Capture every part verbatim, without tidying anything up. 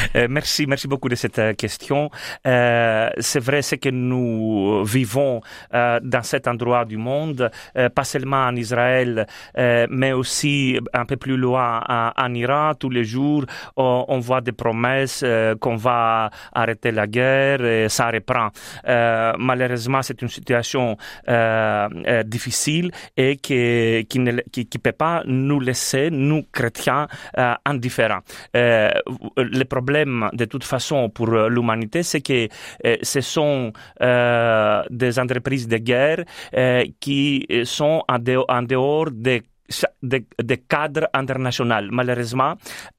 Euh, merci, merci beaucoup de cette euh, question. Euh, c'est vrai, c'est que nous vivons euh, dans cet endroit du monde, euh, pas seulement en Israël, euh, mais aussi un peu plus loin en, en Iran. Tous les jours, on, on voit des promesses euh, qu'on va arrêter la guerre et ça reprend. Euh, malheureusement, c'est une situation euh, euh, difficile et qui qui ne qui, qui peut pas nous laisser, nous chrétiens, euh, indifférents. Euh, le problème, de toute façon, pour l'humanité, c'est que euh, ce sont euh, des entreprises de guerre euh, qui sont en dehors, en dehors des des de cadres internationaux. Malheureusement,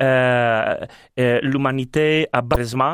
euh, euh, l'humanité a malheureusement,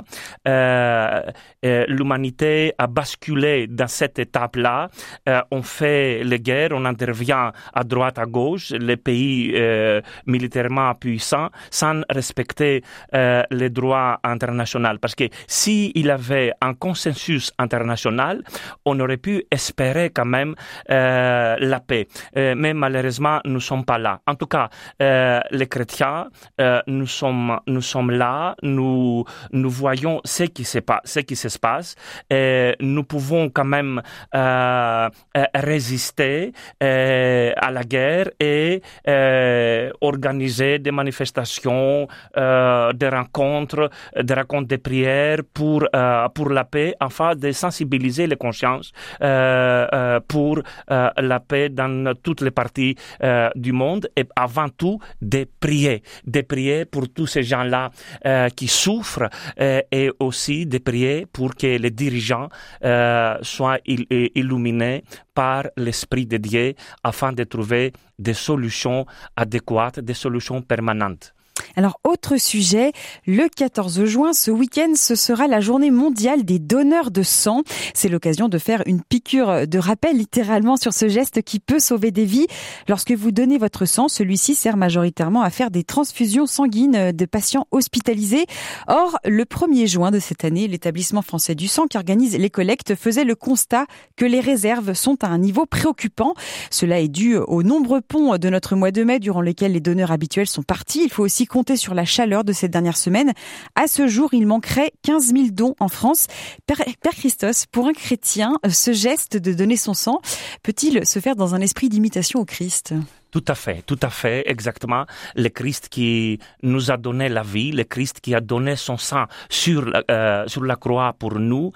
euh, euh, l'humanité a basculé dans cette étape-là. Euh, on fait les guerres, on intervient à droite, à gauche, les pays euh, militairement puissants, sans respecter euh, les droits internationaux. Parce que s'il y avait un consensus international, on aurait pu espérer quand même euh, la paix. Euh, mais malheureusement, nous sommes pas là. En tout cas, euh, les chrétiens, euh, nous sommes, nous sommes là, nous, nous voyons ce qui se passe, ce qui se passe, et nous pouvons quand même euh, résister euh, à la guerre et euh, organiser des manifestations, euh, des rencontres, des rencontres de prières pour euh, pour la paix, afin de sensibiliser les consciences euh, euh, pour euh, la paix dans toutes les parties euh, du monde, et avant tout de prier, de prier pour tous ces gens-là euh, qui souffrent euh, et aussi de prier pour que les dirigeants euh, soient il, illuminés par l'Esprit de Dieu afin de trouver des solutions adéquates, des solutions permanentes. Alors, autre sujet, le quatorze juin, ce week-end, ce sera la journée mondiale des donneurs de sang. C'est l'occasion de faire une piqûre de rappel, littéralement, sur ce geste qui peut sauver des vies. Lorsque vous donnez votre sang, celui-ci sert majoritairement à faire des transfusions sanguines de patients hospitalisés. Or, le premier juin de cette année, l'établissement français du sang qui organise les collectes faisait le constat que les réserves sont à un niveau préoccupant. Cela est dû aux nombreux ponts de notre mois de mai durant lesquels les donneurs habituels sont partis. Il faut aussi compter sur la chaleur de cette dernière semaine. À ce jour, il manquerait quinze mille dons en France. Père, Père Christos, pour un chrétien, ce geste de donner son sang peut-il se faire dans un esprit d'imitation au Christ ? Tout à fait, tout à fait, exactement. Le Christ qui nous a donné la vie, le Christ qui a donné son sang sur, euh, sur la croix pour nous,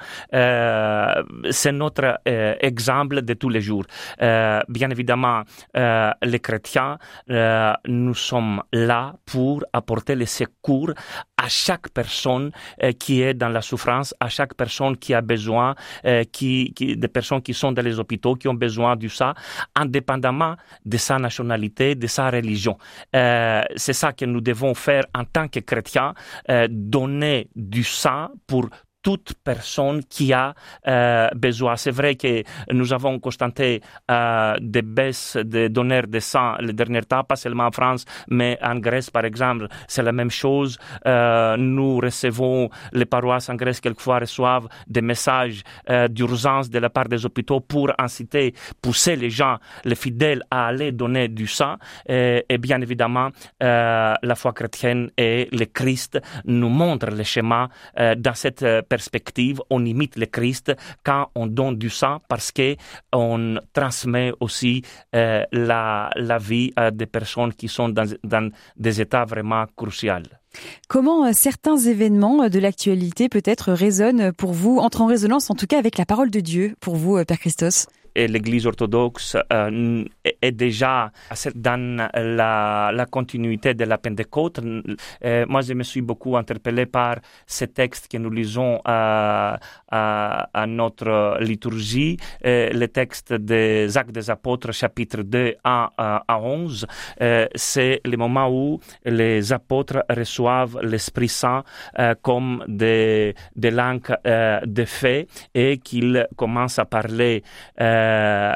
euh, c'est notre euh, exemple de tous les jours. Euh, bien évidemment, euh, les chrétiens, euh, nous sommes là pour apporter le secours à chaque personne euh, qui est dans la souffrance, à chaque personne qui a besoin, euh, qui, qui, des personnes qui sont dans les hôpitaux, qui ont besoin de ça, indépendamment de sa nationalité, de sa religion. Euh, c'est ça que nous devons faire en tant que chrétiens, euh, donner du sang pour toute personne qui a euh, besoin. C'est vrai que nous avons constaté euh, des baisses de donneurs de sang les derniers temps, pas seulement en France, mais en Grèce, par exemple, c'est la même chose. Euh, nous recevons, les paroisses en Grèce, quelquefois, reçoivent des messages euh, d'urgence de la part des hôpitaux pour inciter, pousser les gens, les fidèles, à aller donner du sang. Et, et bien évidemment, euh, la foi chrétienne et le Christ nous montrent le schéma euh, dans cette perspective. On imite le Christ quand on donne du sang parce que on transmet aussi euh, la, la vie à des personnes qui sont dans, dans des états vraiment cruciaux. Comment certains événements de l'actualité peut-être résonnent pour vous, entrent en résonance en tout cas avec la parole de Dieu pour vous, Père Christos ? Et l'Église orthodoxe euh, est déjà dans la, la continuité de la Pentecôte. Euh, moi, je me suis beaucoup interpellé par ces textes que nous lisons à, à, à notre liturgie, euh, les textes des Actes des Apôtres, chapitre deux, un à onze. Euh, c'est le moment où les apôtres reçoivent l'Esprit Saint euh, comme des, des langues euh, de fées et qu'ils commencent à parler euh, Euh,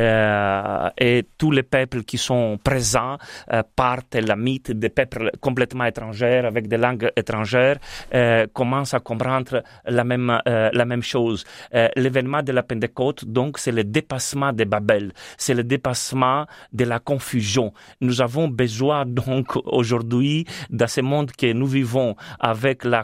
euh, et tous les peuples qui sont présents euh, partent la mythe des peuples complètement étrangers avec des langues étrangères euh, commencent à comprendre la même euh, la même chose. Euh, l'événement de la Pentecôte, donc, c'est le dépassement de Babel, c'est le dépassement de la confusion. Nous avons besoin donc aujourd'hui, dans ce monde que nous vivons avec la